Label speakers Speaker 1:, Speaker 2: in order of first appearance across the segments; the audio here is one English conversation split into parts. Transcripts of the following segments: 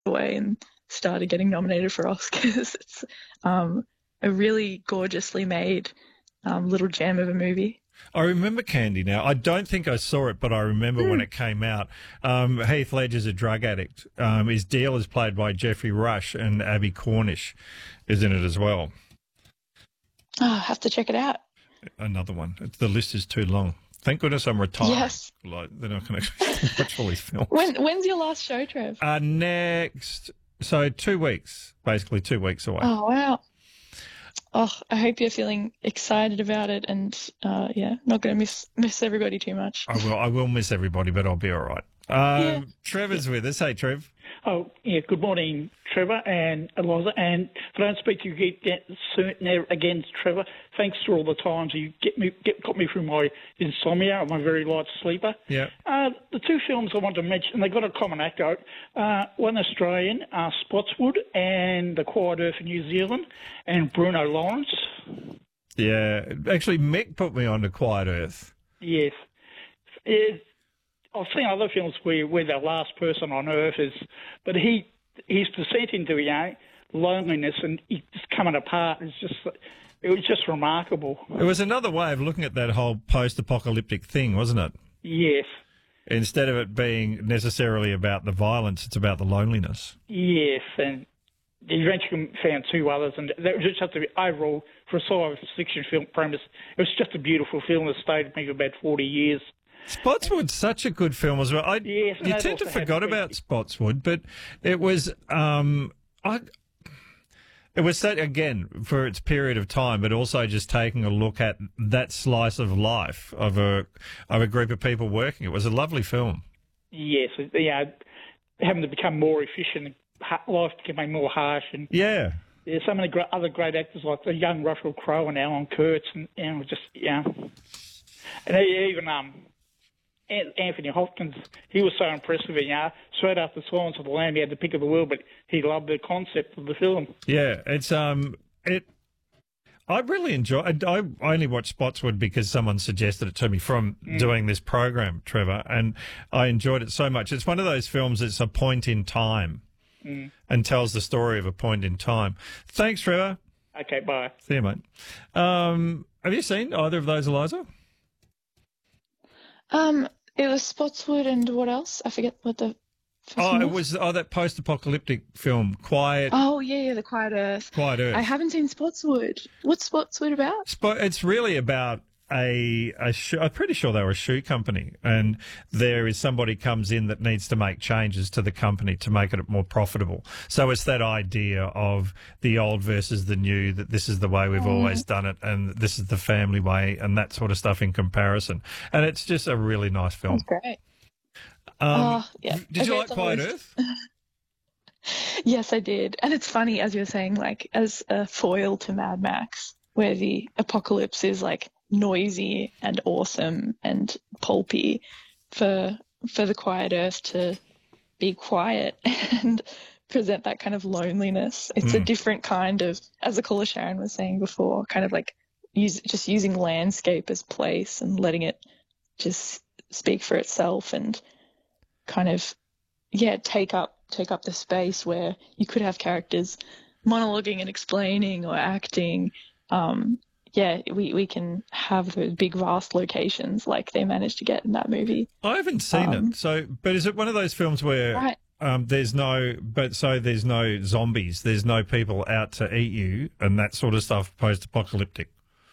Speaker 1: away and started getting nominated for Oscars. It's a really gorgeously made little gem of a movie.
Speaker 2: I remember Candy now. I don't think I saw it, but I remember when it came out. Heath Ledger's a drug addict. His deal is played by Jeffrey Rush, and Abby Cornish is in it as well.
Speaker 1: Oh, I have to check it out.
Speaker 2: Another one. The list is too long. Thank goodness I'm retired.
Speaker 1: Yes.
Speaker 2: Like, they're not going to watch all these films.
Speaker 1: When's your last show, Trev?
Speaker 2: So 2 weeks, basically 2 weeks away.
Speaker 1: Oh, wow. Oh, I hope you're feeling excited about it and, not going to miss everybody too much.
Speaker 2: I will miss everybody, but I'll be all right. Trevor's with us. Hey, Trev.
Speaker 3: Oh, yeah, good morning, Trevor and Eliza. And if I don't speak to you soon again, Trevor, thanks for all the times you got me through my insomnia. I'm a very light sleeper.
Speaker 2: Yeah.
Speaker 3: The two films I want to mention, they've got a common actor. One Australian, Spotswood, and The Quiet Earth in New Zealand, and Bruno Lawrence.
Speaker 2: Yeah. Actually, Mick put me on to Quiet Earth.
Speaker 3: Yes. I've seen other films where the last person on Earth is, but he's presenting to loneliness and he's just coming apart. It was just remarkable.
Speaker 2: It was another way of looking at that whole post-apocalyptic thing, wasn't it?
Speaker 3: Yes.
Speaker 2: Instead of it being necessarily about the violence, it's about the loneliness.
Speaker 3: Yes, and he eventually found two others, and that was just overall for a science fiction film premise. It was just a beautiful film that stayed with me for about 40 years.
Speaker 2: Spotswood's such a good film as well. You tend to forget about Spotswood, but it was it was set again for its period of time, but also just taking a look at that slice of life of a group of people working. It was a lovely film.
Speaker 3: Yes, having to become more efficient, life becoming more harsh, and
Speaker 2: yeah.
Speaker 3: There's so many other great actors like the young Russell Crowe and Alan Kurtz, and and even Anthony Hopkins, he was so impressive. Straight after Silence of the Lamb, he had the pick of the world, but he loved the concept of the film.
Speaker 2: Yeah, it's I really enjoy. I only watched Spotswood because someone suggested it to me from doing this program, Trevor, and I enjoyed it so much. It's one of those films. It's a point in time, and tells the story of a point in time. Thanks, Trevor.
Speaker 3: Okay, bye.
Speaker 2: See you, mate. Have you seen either of those, Eliza?
Speaker 1: It was Spotswood and what else? I forget what the first one was.
Speaker 2: That post-apocalyptic film, Quiet.
Speaker 1: Oh, yeah, The Quiet Earth.
Speaker 2: Quiet Earth.
Speaker 1: I haven't seen Spotswood. What's Spotswood about?
Speaker 2: It's really about I'm pretty sure they were a shoe company, and there is somebody comes in that needs to make changes to the company to make it more profitable. So it's that idea of the old versus the new, that this is the way we've always done it, and this is the family way, and that sort of stuff in comparison. And it's just a really nice film.
Speaker 1: That's great. Yeah.
Speaker 2: Did you like Quiet Earth?
Speaker 1: Yes, I did. And it's funny, as you were saying, like as a foil to Mad Max, where the apocalypse is like noisy and awesome and pulpy, for The Quiet Earth to be quiet and present that kind of loneliness. It's a different kind of, as the caller Sharon was saying before, kind of like just using landscape as place and letting it just speak for itself and kind of take up the space where you could have characters monologuing and explaining or acting. We can have those big, vast locations like they managed to get in that movie.
Speaker 2: I haven't seen it. But is it one of those films where there's no zombies, there's no people out to eat you and that sort of stuff, post-apocalyptic?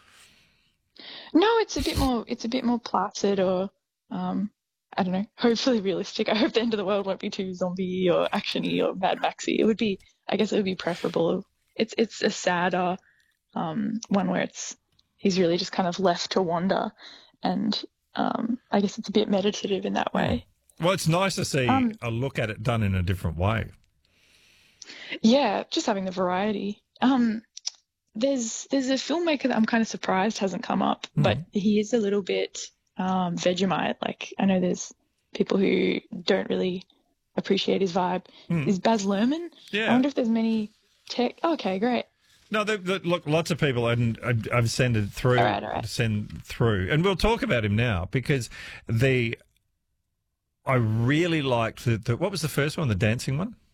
Speaker 1: No, it's a bit more placid, or I don't know, hopefully realistic. I hope the end of the world won't be too zombie or actiony or Mad Maxy. I guess it would be preferable. It's a sadder one where he's really just kind of left to wander, and I guess it's a bit meditative in that way.
Speaker 2: Well, it's nice to see a look at it done in a different way.
Speaker 1: Yeah, just having the variety. There's a filmmaker that I'm kind of surprised hasn't come up, but he is a little bit Vegemite. Like, I know there's people who don't really appreciate his vibe. Is Baz Luhrmann?
Speaker 2: Yeah.
Speaker 1: I wonder if there's many tech. Okay, great.
Speaker 2: No, look, lots of people, and I've sent it through.
Speaker 1: All right.
Speaker 2: Send through, and we'll talk about him now because I really liked the what was the first one, the dancing one?